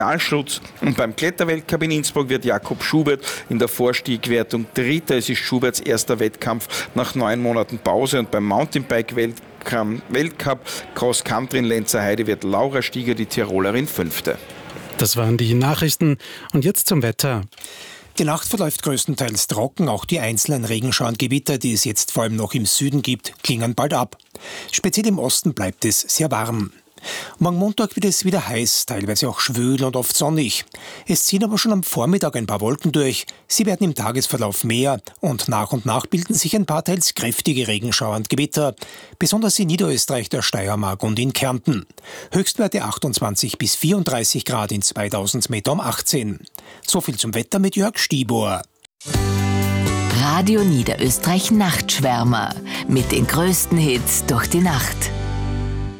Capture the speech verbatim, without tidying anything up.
Schutz. Und beim Kletterweltcup in Innsbruck wird Jakob Schubert in der Vorstiegwertung Dritter. Es ist Schuberts erster Wettkampf nach neun Monaten Pause. Und beim Mountainbike-Weltcup Cross Country in Lenzerheide wird Laura Stieger, die Tirolerin, Fünfte. Das waren die Nachrichten. Und jetzt zum Wetter. Die Nacht verläuft größtenteils trocken. Auch die einzelnen Regenschauengewitter, die es jetzt vor allem noch im Süden gibt, klingen bald ab. Speziell im Osten bleibt es sehr warm. Morgen Montag wird es wieder heiß, teilweise auch schwül und oft sonnig. Es ziehen aber schon am Vormittag ein paar Wolken durch. Sie werden im Tagesverlauf mehr und nach und nach bilden sich ein paar teils kräftige Regenschauer und Gewitter. Besonders in Niederösterreich, der Steiermark und in Kärnten. Höchstwerte achtundzwanzig bis vierunddreißig Grad in zweitausend Meter um achtzehn. So viel zum Wetter mit Jörg Stibor. Radio Niederösterreich Nachtschwärmer mit den größten Hits durch die Nacht.